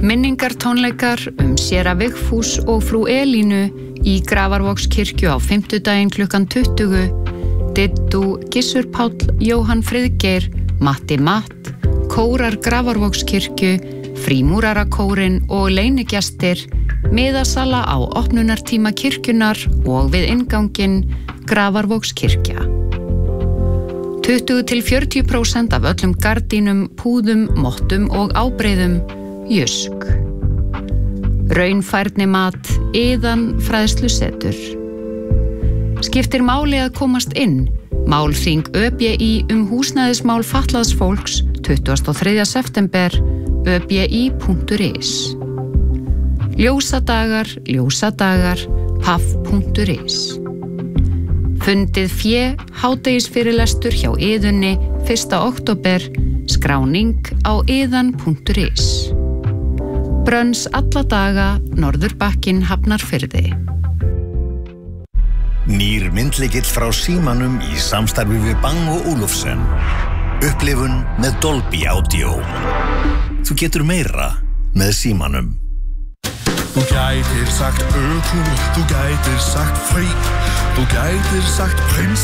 Minningartónleikar séra Vigfús og frú Elínu í Grafarvogskirkju á fimmtudaginn klukkan 20. Diddu, Gissur Páll, Jóhann Friðgeir, Matti Matt, kórar Grafarvogskirkju, frímúrarakórinn og leynigestir, miðasala á opnunartíma kirkjunar og við innganginn Grafarvogskirkja. 20–40% af öllum gardínum, púðum, mottum og ábreiðum, Jysk. Raunfærni mat, Iðan fræðslusetur. Skiptir máli að komast inn. Málþing ÖBÍ húsnæðismál fatlaðs fólks 23. september, öbi.is. Ljósadagar, paff.is. Fundið fé, hádegisfyrirlestur hjá Iðunni 1. október, skráning á iðan.is. Brönns alla daga, Norðurbakkinn Hafnarfirði. Nýr myndlykill frá Símanum í samstarfi við Bang & Olufsen. Upplifun með Dolby Audio. Þú getur meira með Símanum. Þú gætir sagt ökull, þú gætir sagt freak, þú gætir sagt prins.